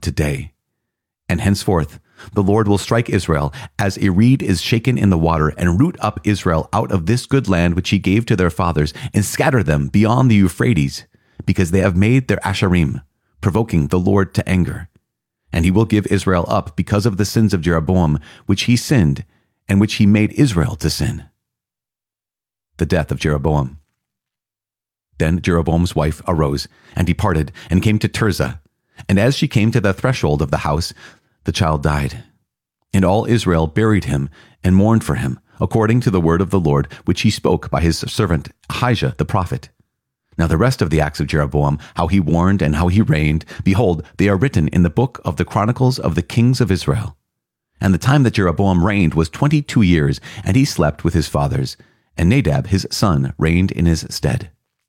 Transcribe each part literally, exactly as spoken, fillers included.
today. And henceforth the Lord will strike Israel as a reed is shaken in the water, and root up Israel out of this good land which he gave to their fathers, and scatter them beyond the Euphrates, because they have made their Asherim, provoking the Lord to anger. And he will give Israel up because of the sins of Jeroboam, which he sinned, and which he made Israel to sin. The death of Jeroboam. Then Jeroboam's wife arose, and departed, and came to Tirzah. And as she came to the threshold of the house, the child died. And all Israel buried him, and mourned for him, according to the word of the Lord, which he spoke by his servant Ahijah the prophet. Now the rest of the acts of Jeroboam, how he warned and how he reigned, behold, they are written in the book of the Chronicles of the kings of Israel. And the time that Jeroboam reigned was twenty-two years, and he slept with his fathers, and Nadab his son reigned in his stead.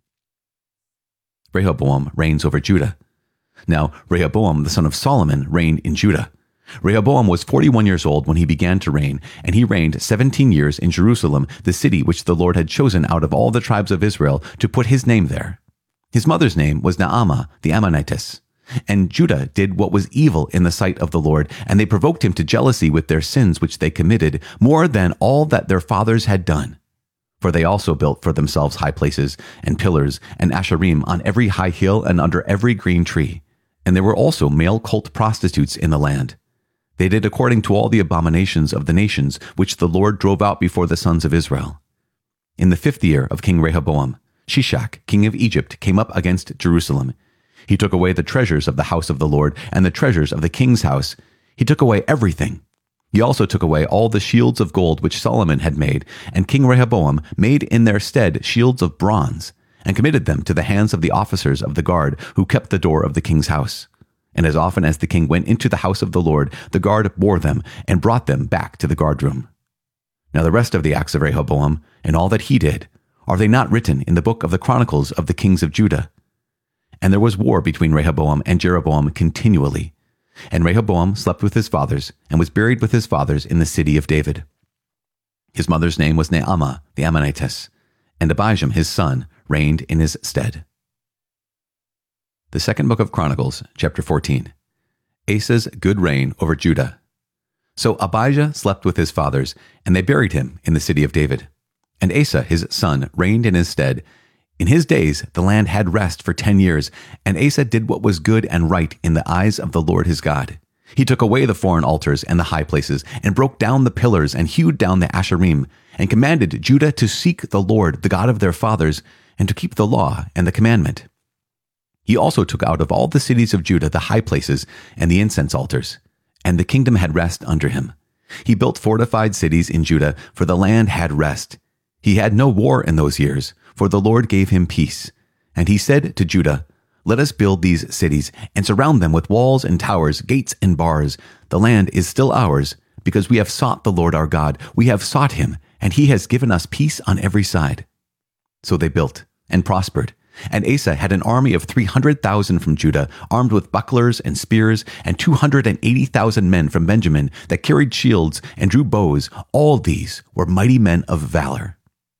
Rehoboam reigns over Judah. Now Rehoboam the son of Solomon reigned in Judah. Rehoboam was forty-one years old when he began to reign, and he reigned seventeen years in Jerusalem, the city which the Lord had chosen out of all the tribes of Israel to put his name there. His mother's name was Naamah the Ammonitess. And Judah did what was evil in the sight of the Lord, and they provoked him to jealousy with their sins which they committed, more than all that their fathers had done. For they also built for themselves high places, and pillars, and asherim on every high hill and under every green tree. And there were also male cult prostitutes in the land. They did according to all the abominations of the nations, which the Lord drove out before the sons of Israel. In the fifth year of King Rehoboam, Shishak, king of Egypt, came up against Jerusalem. He took away the treasures of the house of the Lord and the treasures of the king's house. He took away everything. He also took away all the shields of gold which Solomon had made, and King Rehoboam made in their stead shields of bronze, and committed them to the hands of the officers of the guard who kept the door of the king's house. And as often as the king went into the house of the Lord, the guard bore them and brought them back to the guardroom. Now the rest of the acts of Rehoboam, and all that he did, are they not written in the book of the Chronicles of the kings of Judah? And there was war between Rehoboam and Jeroboam continually. And Rehoboam slept with his fathers, and was buried with his fathers in the city of David. His mother's name was Naamah the Ammonitess, and Abijam his son reigned in his stead. The second book of Chronicles, chapter fourteen. Asa's good reign over Judah. So Abijah slept with his fathers, and they buried him in the city of David. And Asa his son reigned in his stead. In his days the land had rest for ten years, and Asa did what was good and right in the eyes of the Lord his God. He took away the foreign altars and the high places, and broke down the pillars, and hewed down the asherim, and commanded Judah to seek the Lord, the God of their fathers, and to keep the law and the commandment. He also took out of all the cities of Judah the high places and the incense altars, and the kingdom had rest under him. He built fortified cities in Judah, for the land had rest. He had no war in those years, for the Lord gave him peace. And he said to Judah, "Let us build these cities, and surround them with walls and towers, gates and bars. The land is still ours, because we have sought the Lord our God. We have sought him, and he has given us peace on every side." So they built and prospered. And Asa had an army of three hundred thousand from Judah, armed with bucklers and spears, and two hundred eighty thousand men from Benjamin that carried shields and drew bows. All these were mighty men of valor.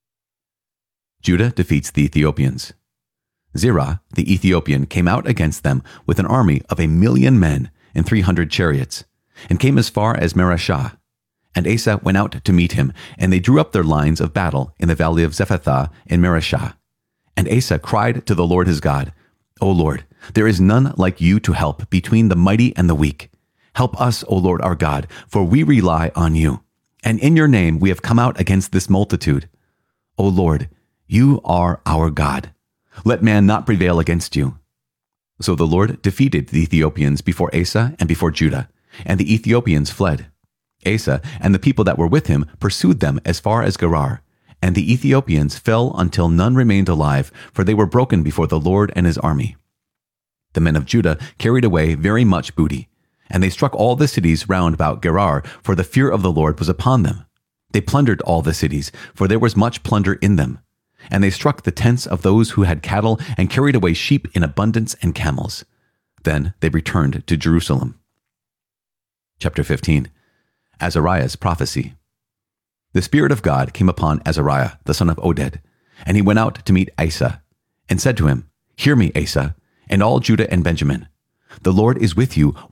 Judah defeats the Ethiopians. Zerah, the Ethiopian, came out against them with an army of a million men and three hundred chariots, and came as far as Mareshah. And Asa went out to meet him, and they drew up their lines of battle in the valley of Zephathah in Mareshah. And Asa cried to the Lord his God, "O Lord, there is none like you to help between the mighty and the weak. Help us, O Lord our God, for we rely on you. And in your name we have come out against this multitude. O Lord, you are our God. Let man not prevail against you." So the Lord defeated the Ethiopians before Asa and before Judah, and the Ethiopians fled. Asa and the people that were with him pursued them as far as Gerar. And the Ethiopians fell until none remained alive, for they were broken before the Lord and his army. The men of Judah carried away very much booty, and they struck all the cities round about Gerar, for the fear of the Lord was upon them. They plundered all the cities, for there was much plunder in them. And they struck the tents of those who had cattle, and carried away sheep in abundance and camels. Then they returned to Jerusalem. Chapter fifteen. Azariah's prophecy. The Spirit of God came upon Azariah, the son of Oded, and he went out to meet Asa, and said to him, "Hear me, Asa, and all Judah and Benjamin. The Lord is with you